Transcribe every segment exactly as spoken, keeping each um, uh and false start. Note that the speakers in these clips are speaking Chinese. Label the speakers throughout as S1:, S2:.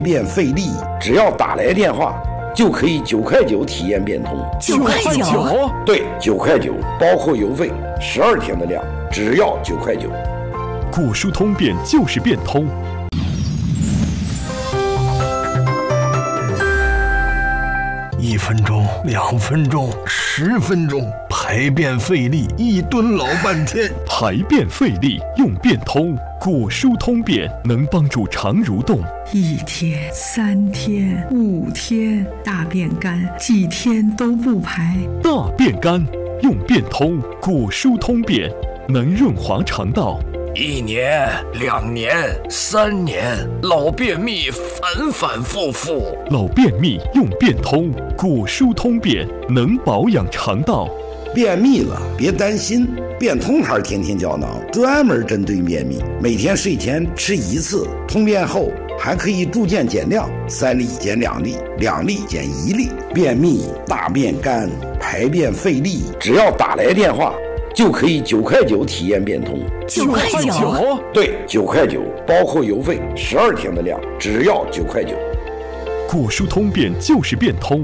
S1: 变费力，只要打来电话就可以九块九体验变通。
S2: 九块九？
S1: 对，九块九，包括邮费，十二天的量，只要九块九。
S3: 果蔬通变就是变通。
S4: 一分钟，两分钟，十分钟，排便费力，一蹲老半天。
S3: 排便费力用变通，果蔬通便能帮助肠蠕动。
S5: 一天、三天、五天，大便干，几天都不排。
S3: 大便干用变通，果蔬通便能润滑肠道。
S6: 一年、两年、三年，老便秘反反复复。
S3: 老便秘用变通，果蔬通便能保养肠道。
S1: 便秘了别担心，变通牌天天胶囊专门针对便秘，每天睡前吃一次，通便后还可以逐渐减量，三粒减两粒，两粒减一粒。便秘、大便干、排便费力，只要打来电话就可以九块九体验变通。
S2: 九块九？
S1: 对，九块九，包括邮费，十二天的量，只要九块九。
S3: 果蔬通便就是变通。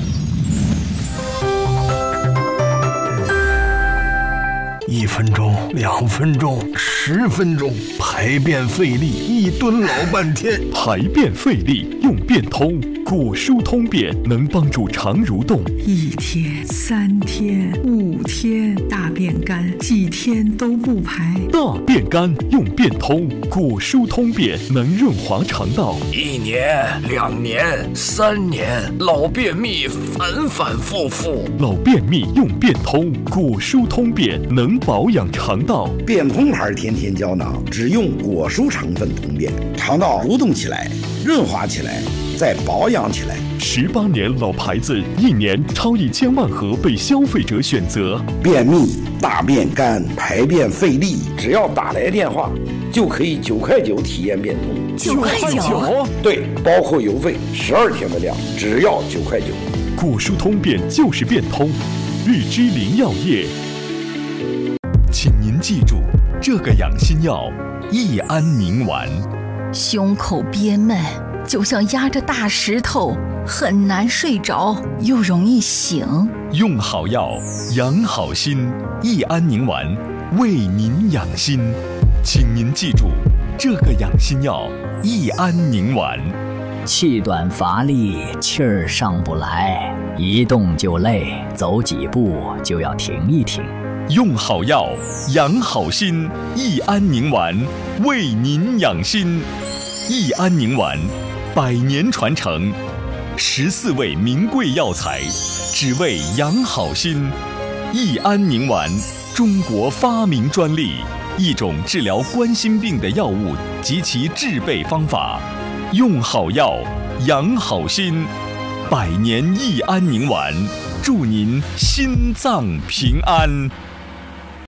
S4: 一分钟，两分钟，十分钟，排便费力，一蹲老半天。
S3: 排便费力用变通，果蔬通便能帮助肠蠕动。
S5: 一天、三天、五天，大便干，几天都不排。
S3: 大便干用变通，果蔬通便能润滑肠道。
S6: 一年、两年、三年，老便秘反反复复。
S3: 老便秘用变通，果蔬通便能保养肠道。
S1: 变通牌天天胶囊只用果蔬成分通便，肠道蠕动起来，润滑起来，再保养起来。
S3: 十八年老牌子，一年超一千万盒被消费者选择。
S1: 便秘、大便干、排便费力，只要打来电话就可以九块九体验变通。
S2: 九块九？
S1: 对，包括邮费，十二天的量，只要九块九。
S3: 果蔬通便就是变通，日之林药业。请您记住，这个养心药益安宁丸。
S2: 胸口憋闷，就像压着大石头，很难睡着，又容易醒。
S3: 用好药，养好心，益安宁丸为您养心。请您记住，这个养心药益安宁丸。
S7: 气短乏力，气儿上不来，一动就累，走几步就要停一停。
S3: 用好药，养好心，益安宁丸为您养心。益安宁丸，百年传承，十四味名贵药材，只为养好心。益安宁丸，中国发明专利，一种治疗冠心病的药物及其制备方法。用好药，养好心，百年益安宁丸，祝您心脏平安。